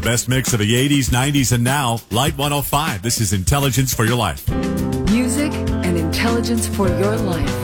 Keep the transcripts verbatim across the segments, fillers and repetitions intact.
best mix of the eighties, nineties, and now. Light one oh five. This is Intelligence for Your Life. Music and intelligence for your life.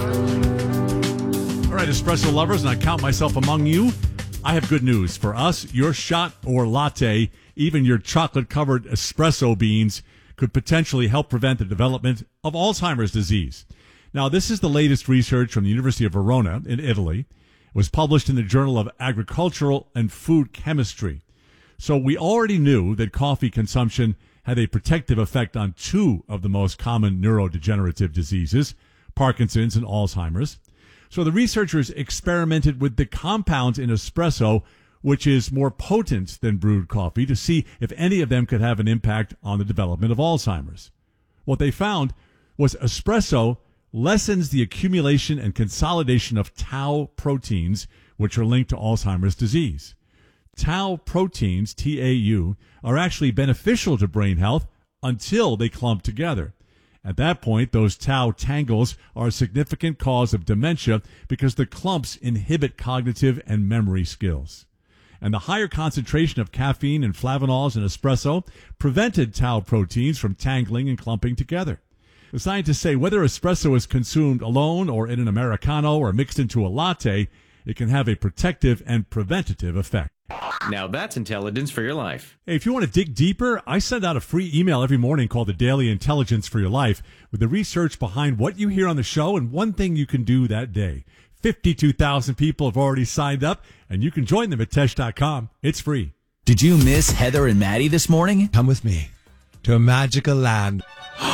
All right, espresso lovers, and I count myself among you. I have good news. For us, your shot or latte, even your chocolate-covered espresso beans, could potentially help prevent the development of Alzheimer's disease. Now, this is the latest research from the University of Verona in Italy. It was published in the Journal of Agricultural and Food Chemistry. So we already knew that coffee consumption had a protective effect on two of the most common neurodegenerative diseases, Parkinson's and Alzheimer's. So the researchers experimented with the compounds in espresso, which is more potent than brewed coffee, to see if any of them could have an impact on the development of Alzheimer's. What they found was espresso lessens the accumulation and consolidation of tau proteins, which are linked to Alzheimer's disease. Tau proteins, T A U, are actually beneficial to brain health until they clump together. At that point, those tau tangles are a significant cause of dementia because the clumps inhibit cognitive and memory skills. And the higher concentration of caffeine and flavanols in espresso prevented tau proteins from tangling and clumping together. The scientists say whether espresso is consumed alone or in an Americano or mixed into a latte, it can have a protective and preventative effect. Now that's intelligence for your life. Hey, if you want to dig deeper, I send out a free email every morning called the Daily Intelligence for Your Life with the research behind what you hear on the show and one thing you can do that day. fifty-two thousand people have already signed up, and you can join them at tesh dot com. It's free. Did you miss Heather and Maddie this morning? Come with me to a magical land.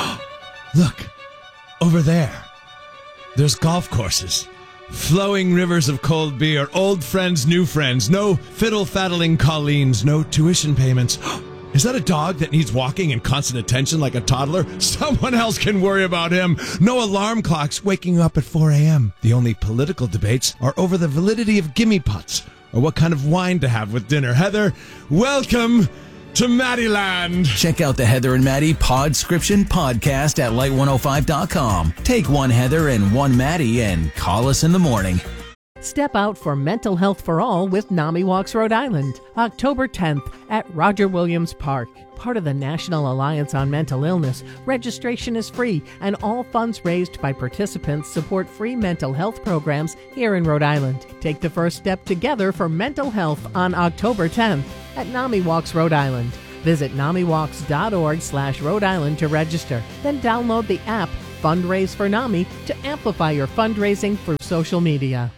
Look, over there. There's golf courses, flowing rivers of cold beer, old friends, new friends, no fiddle-faddling Colleens, no tuition payments. Is that a dog that needs walking and constant attention like a toddler? Someone else can worry about him. No alarm clocks waking up at four a.m. The only political debates are over the validity of gimme putts or what kind of wine to have with dinner. Heather, welcome to Maddieland. Check out the Heather and Maddie Podscription podcast at light one oh five dot com. Take one Heather and one Maddie and call us in the morning. Step out for Mental Health for All with NAMI Walks Rhode Island, October tenth at Roger Williams Park. Part of the National Alliance on Mental Illness, registration is free, and all funds raised by participants support free mental health programs here in Rhode Island. Take the first step together for mental health on October tenth at NAMI Walks Rhode Island. Visit namiwalks.org slash Rhode Island to register. Then download the app Fundraise for NAMI to amplify your fundraising through social media.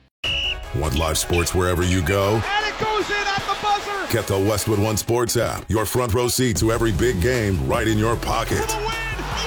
Want live sports wherever you go? And it goes in at the buzzer! Get the Westwood One Sports app. Your front row seat to every big game right in your pocket. For the win!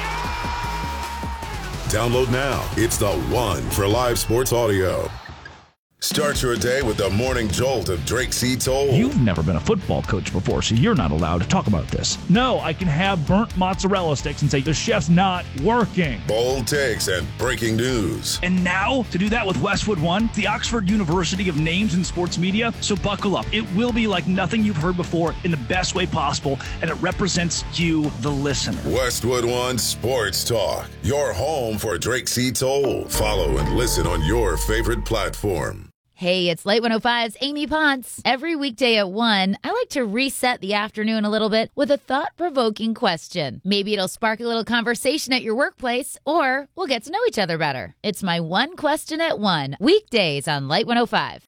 Yeah! Download now. It's the one for live sports audio. Start your day with the morning jolt of Drake C. Toll. You've never been a football coach before, so you're not allowed to talk about this. No, I can have burnt mozzarella sticks and say the chef's not working. Bold takes and breaking news. And now, to do that with Westwood One, the Oxford University of Names in Sports Media. So buckle up. It will be like nothing you've heard before in the best way possible, and it represents you, the listener. Westwood One Sports Talk. Your home for Drake C. Toll. Follow and listen on your favorite platform. Hey, it's Light one oh five's Amy Ponce. Every weekday at one, I like to reset the afternoon a little bit with a thought-provoking question. Maybe it'll spark a little conversation at your workplace, or we'll get to know each other better. It's my one question at one, weekdays on Light one oh five.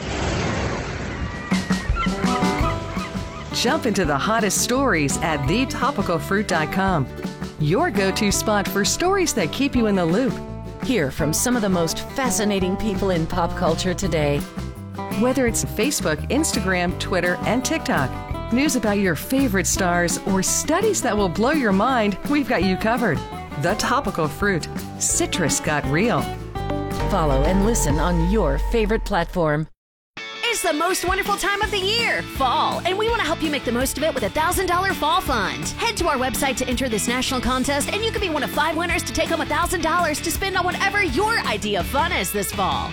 Jump into the hottest stories at the topical fruit dot com. Your go-to spot for stories that keep you in the loop. Hear from some of the most fascinating people in pop culture today. Whether it's Facebook, Instagram, Twitter, and TikTok, news about your favorite stars, or studies that will blow your mind, we've got you covered. The Topical Fruit. Citrus got real. Follow and listen on your favorite platform. It's the most wonderful time of the year, fall, and we want to help you make the most of it with a one thousand dollars Fall Fund. Head to our website to enter this national contest, and you could be one of five winners to take home one thousand dollars to spend on whatever your idea of fun is this fall.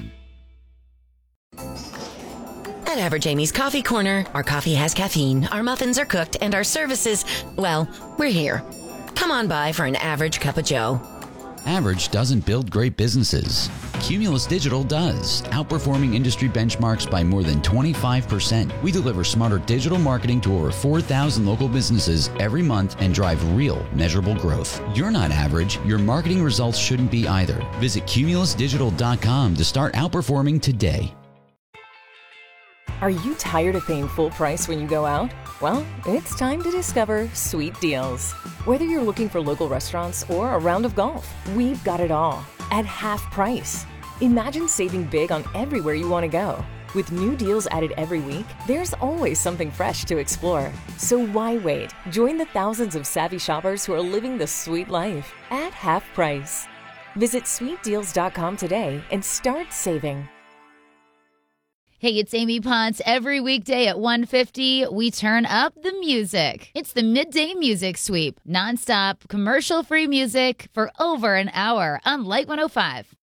At Average Amy's Coffee Corner, our coffee has caffeine, our muffins are cooked, and our services, well, we're here. Come on by for an average cup of joe. Average doesn't build great businesses. Cumulus Digital does, outperforming industry benchmarks by more than twenty-five percent. We deliver smarter digital marketing to over four thousand local businesses every month and drive real, measurable growth. You're not average. Your marketing results shouldn't be either. Visit cumulus digital dot com to start outperforming today. Are you tired of paying full price when you go out? Well, it's time to discover Sweet Deals. Whether you're looking for local restaurants or a round of golf, we've got it all at half price. Imagine saving big on everywhere you want to go. With new deals added every week, there's always something fresh to explore. So why wait? Join the thousands of savvy shoppers who are living the sweet life at half price. Visit sweet deals dot com today and start saving. Hey, it's Amy Ponce. Every weekday at one fifty, we turn up the music. It's the Midday Music Sweep. Nonstop, commercial-free music for over an hour on Light one oh five.